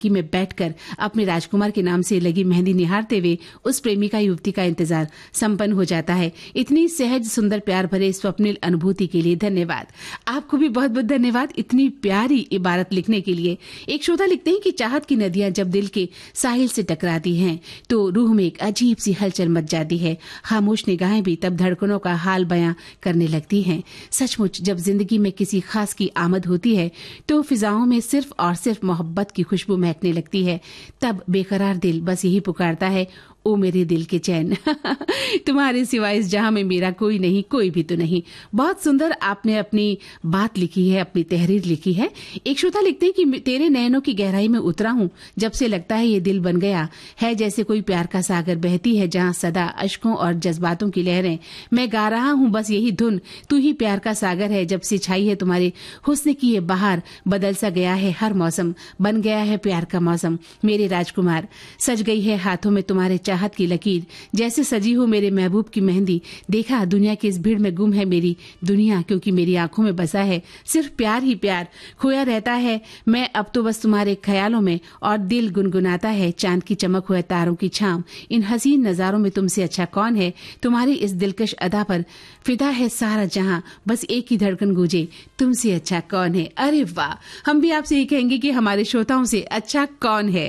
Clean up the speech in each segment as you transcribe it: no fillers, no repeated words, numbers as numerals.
कि मैं बैठकर अपने राजकुमार के नाम से लगी मेहंदी निहारते हुए उस प्रेमिका युवती का इंतजार संपन्न हो जाता है। इतनी सहज सुंदर प्यार भरे स्वप्निल अनुभूति के लिए धन्यवाद। आपको भी बहुत बहुत धन्यवाद इतनी प्यारी इबारत लिखने के लिए। एक श्रोता लिखते हैं कि चाहत की नदियां जब दिल के साहिल से टकराती हैं तो रूह में एक अजीब सी हलचल मच जाती है। खामोश निगाहें भी तब धड़कनों का हाल बयां करने लगती हैं। सचमुच जब जिंदगी में किसी खास की आमद होती है तो फिजाओं में सिर्फ और सिर्फ मोहब्बत की खुशबू महकने लगती है। तब बेकरार दिल बस यही पुकारता है, ओ मेरे दिल के चैन तुम्हारे सिवाय इस जहां में मेरा कोई नहीं, कोई भी तो नहीं। बहुत सुंदर आपने अपनी बात लिखी है, अपनी तहरीर लिखी है। एक श्रोता लिखते हैं कि तेरे नयनों की गहराई में उतरा हूं जब से लगता है ये दिल बन गया है जैसे कोई प्यार का सागर बहती है जहां सदा अश्कों और जज्बातों की लहरें। मैं गा रहा हूं बस यही धुन, तू ही प्यार का सागर है। जब से छाई है तुम्हारे हुस्न की ये बहार, बदल सा गया है हर मौसम, बन गया है प्यार का मौसम। मेरे राजकुमार सज गई है हाथों में तुम्हारे चाहत की लकीर, जैसे सजी हो मेरे महबूब की मेहंदी। देखा दुनिया की इस भीड़ में गुम है मेरी दुनिया, क्योंकि मेरी आंखों में बसा है सिर्फ प्यार ही प्यार। खोया रहता है मैं अब तो बस तुम्हारे ख्यालों में, और दिल गुनगुनाता है चांद की चमक हुए तारों की छांव। इन हसीन नजारों में तुमसे अच्छा कौन है, तुम्हारी इस दिलकश अदा पर फिदा है सारा जहां, बस एक ही धड़कन गूंजे, तुमसे अच्छा कौन है। अरे वाह, हम भी आपसे ये कहेंगे कि हमारे श्रोताओं से अच्छा कौन है।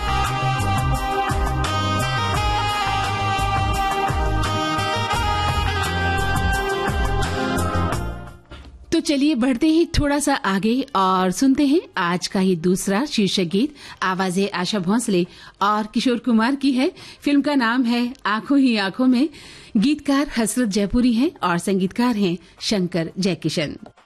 तो चलिए बढ़ते हैं थोड़ा सा आगे और सुनते हैं आज का ही दूसरा शीर्षक गीत। आवाजें आशा भोंसले और किशोर कुमार की है। फिल्म का नाम है आंखों ही आंखों में। गीतकार हसरत जयपुरी हैं और संगीतकार हैं शंकर जयकिशन।